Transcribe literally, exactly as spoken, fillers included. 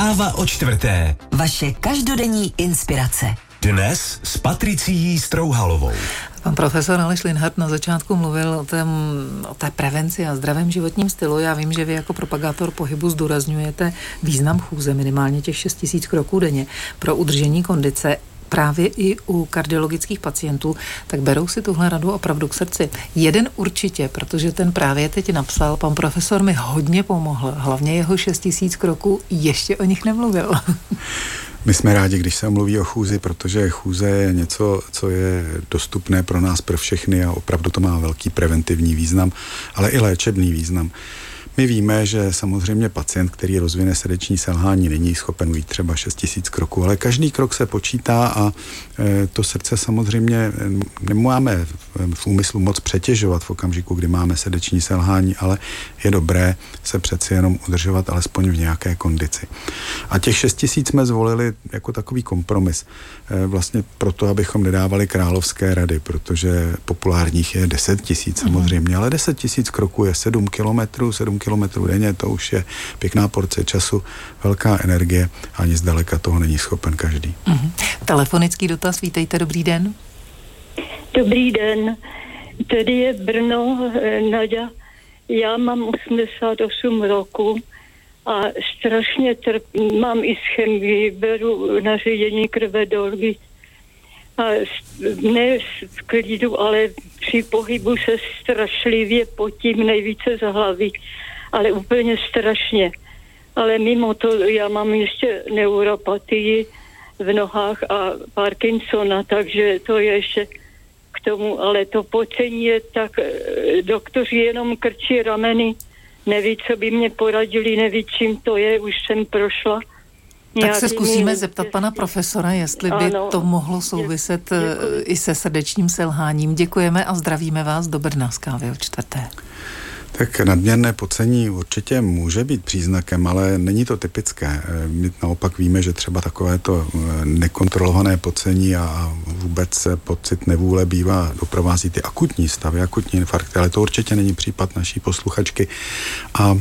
Káva o čtvrté. Vaše každodenní inspirace. Dnes s Patricií Strouhalovou. Pan profesor Aleš Linhart na začátku mluvil o, tém, o té prevenci a zdravém životním stylu. Já vím, že vy jako propagátor pohybu zdůrazňujete význam chůze, minimálně těch šest tisíc kroků denně pro udržení kondice. Právě i u kardiologických pacientů, tak berou si tuhle radu opravdu k srdci. Jeden určitě, protože ten právě teď napsal, pan profesor mi hodně pomohl, hlavně jeho šest tisíc kroků, ještě o nich nemluvil. My jsme rádi, když se mluví o chůzi, protože chůze je něco, co je dostupné pro nás, pro všechny a opravdu to má velký preventivní význam, ale i léčebný význam. My víme, že samozřejmě pacient, který rozvine srdeční selhání, není schopen ujít třeba šest tisíc kroků, ale každý krok se počítá a e, to srdce samozřejmě nemáme v úmyslu moc přetěžovat v okamžiku, kdy máme srdeční selhání, ale je dobré se přeci jenom udržovat alespoň v nějaké kondici. A těch šest tisíc jsme zvolili jako takový kompromis. E, vlastně proto, abychom nedávali královské rady, protože populárních je deset tisíc samozřejmě, ale deset tisíc kroků je sedm kilometrů, sedm kilometrů denně, to už je pěkná porce času, velká energie, ani zdaleka toho není schopen každý. Mm-hmm. Telefonický dotaz, vítejte, dobrý den. Dobrý den, tady je Brno, Naďa. Já mám osmdesát osm roku a strašně trp, mám ischemii, beru nařízení krve do orgy. A ne v klidu, ale při pohybu se strašlivě potím, nejvíce z hlavy, ale úplně strašně. Ale mimo to já mám ještě neuropatii v nohách a Parkinsona, takže to je ještě k tomu, ale to pocení je tak, doktoři jenom krčí rameny, neví, co by mě poradili, neví, čím to je, už jsem prošla. Tak se zkusíme zeptat pana profesora, jestli by ano, to mohlo souviset děkuji. I se srdečním selháním. Děkujeme a zdravíme vás do Brna z Kávy o čtvrté. Tak nadměrné pocení určitě může být příznakem, ale není to typické. My naopak víme, že třeba takovéto nekontrolované pocení a vůbec pocit nevůle bývá doprovází ty akutní stavy, akutní infarkty, ale to určitě není případ naší posluchačky. A